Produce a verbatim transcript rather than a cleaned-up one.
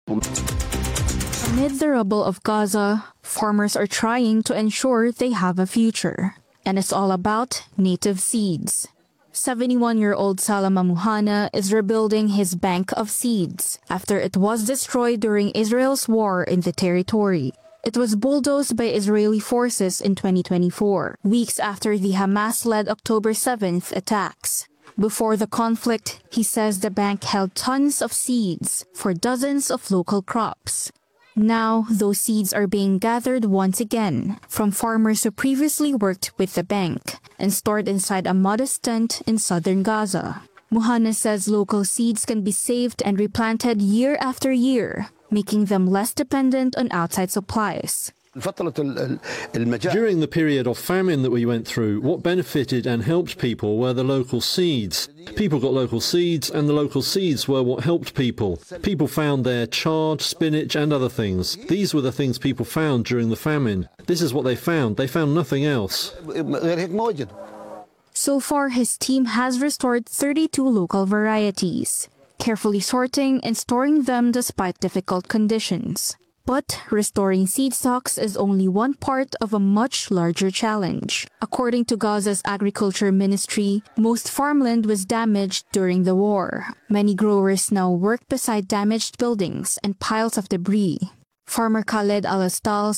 Amid the rubble of Gaza, farmers are trying to ensure they have a future. And it's all about native seeds. seventy-one-year-old Salama Muhana is rebuilding his bank of seeds after it was destroyed during Israel's war in the territory. It was bulldozed by Israeli forces in twenty twenty-four, weeks after the Hamas-led October seventh attacks. Before the conflict, he says the bank held tons of seeds for dozens of local crops. Now, those seeds are being gathered once again from farmers who previously worked with the bank and stored inside a modest tent in southern Gaza. Muhana says local seeds can be saved and replanted year after year, making them less dependent on outside supplies. During the period of famine that we went through, what benefited and helped people were the local seeds. People got local seeds, and the local seeds were what helped people. People found their chard, spinach and other things. These were the things people found during the famine. This is what they found. They found nothing else. So far, his team has restored thirty-two local varieties, carefully sorting and storing them despite difficult conditions. But restoring seed stocks is only one part of a much larger challenge. According to Gaza's Agriculture Ministry, most farmland was damaged during the war. Many growers now work beside damaged buildings and piles of debris. Farmer Khaled Al-Astal